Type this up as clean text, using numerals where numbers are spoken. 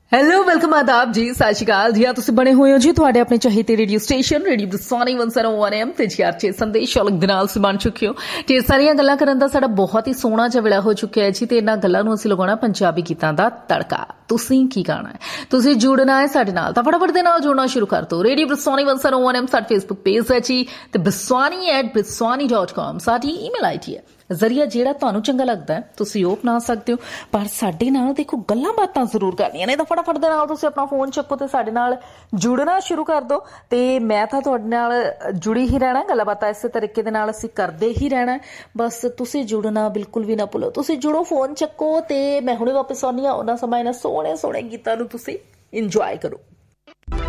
Hello welcome ਆਦਾਬ ਜੀ, ਸਤਿ ਸ਼੍ਰੀ ਅਕਾਲ ਜੀ। ਤੁਸੀਂ ਬਣੇ ਹੋਏ ਹੋ ਜੀ ਤੁਹਾਡੇ ਆਪਣੇ ਚਾਹੀਦੇ ਰੇਡੀਓ ਸਟੇਸ਼ਨ ਰੇਡੀਓ ਬਰਸਾਨੀ 101 AM ਤੇ ਜੀ ਸੰਦੇਸ਼ ਔਲਖ ਦੇ ਨਾਲ ਬਣ ਚੁੱਕੇ ਹੋ। ਢੇਰ ਸਾਰੀਆਂ ਗੱਲਾਂ ਕਰਨ ਦਾ ਸਾਡਾ ਬਹੁਤ ਹੀ ਸੋਹਣਾ ਜਿਹਾ ਵੇਲਾ ਹੋ ਚੁੱਕਿਆ ਹੈ ਜੀ, ਤੇ ਇਹਨਾਂ ਗੱਲਾਂ ਨੂੰ ਅਸੀਂ ਲਗਾਉਣਾ ਪੰਜਾਬੀ ਗੀਤਾਂ ਦਾ ਤੜਕਾ। ਤੁਸੀਂ ਕੀ ਗਾਣਾ ਹੈ, ਤੁਸੀਂ ਜੁੜਨਾ ਹੈ ਸਾਡੇ ਨਾਲ, ਤਾਂ ਫਟਾਫਟ ਦੇ ਨਾਲ ਜੁੜਨਾ ਸ਼ੁਰੂ ਕਰ ਦਿਓ। ਰੇਡੀਓ ਬਰਸਾਨੀ 101 AM ਸਾਡਾ ਫੇਸਬੁੱਕ ਪੇਜ ਹੈ ਜੀ, ਤੇ biswani@biswani.com ਸਾਡੀ ਈਮੇਲ ਆਈਡੀ ਹੈ। ਜ਼ਰੀਆ ਜਿਹੜਾ ਤੁਹਾਨੂੰ ਚੰਗਾ ਲੱਗਦਾ ਹੈ ਤੁਸੀਂ ਉਹ ਅਪਣਾ ਸਕਦੇ ਹੋ, ਪਰ ਸਾਡੇ ਨਾਲ ਦੇਖੋ ਗੱਲਾਂ ਬਾਤਾਂ ਜ਼ਰੂਰ ਕਰਨੀਆਂ ਨੇ, ਤਾਂ ਫਟਾਫਟ ਦੇ ਨਾਲ ਤੁਸੀਂ ਆਪਣਾ ਫੋਨ ਚੱਕੋ ਤੇ ਸਾਡੇ ਨਾਲ ਜੁੜਨਾ ਸ਼ੁਰੂ ਕਰ ਦਿਓ। ਤੇ ਮੈਂ ਤਾਂ ਤੁਹਾਡੇ ਨਾਲ ਜੁੜੀ ਹੀ ਰਹਿਣਾ, ਗੱਲਾਂ ਬਾਤਾਂ ਇਸੇ ਤਰੀਕੇ ਦੇ ਨਾਲ ਅਸੀਂ ਕਰਦੇ ਹੀ ਰਹਿਣਾ। ਬਸ ਤੁਸੀਂ ਜੁੜਨਾ ਬਿਲਕੁਲ ਵੀ ਨਾ ਭੁੱਲੋ। ਤੁਸੀਂ ਜੁੜੋ, ਫੋਨ ਚੱਕੋ, ਤੇ ਮੈਂ ਹੁਣੇ ਵਾਪਸ ਆਉਂਦੀ ਹਾਂ। ਉਹਨਾਂ ਸਮਾਂ ਇਹਨਾਂ ਸੋਹਣੇ ਸੋਹਣੇ ਗੀਤਾਂ ਨੂੰ ਤੁਸੀਂ ਇੰਜੋਏ ਕਰੋ।